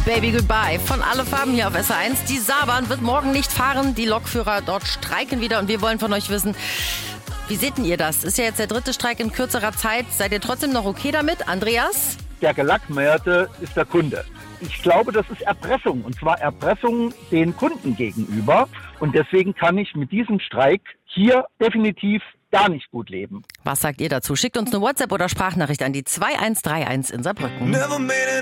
Baby Goodbye von Alle Farben hier auf SR1. Die Saarbahn wird morgen nicht fahren. Die Lokführer dort streiken wieder und wir wollen von euch wissen, wie seht denn ihr das? Ist ja jetzt der 3. Streik in kürzerer Zeit. Seid ihr trotzdem noch okay damit? Andreas? Der Gelackmeierte ist der Kunde. Ich glaube, das ist Erpressung, und zwar Erpressung den Kunden gegenüber. Und deswegen kann ich mit diesem Streik hier definitiv gar nicht gut leben. Was sagt ihr dazu? Schickt uns eine WhatsApp oder Sprachnachricht an die 2131 in Saarbrücken.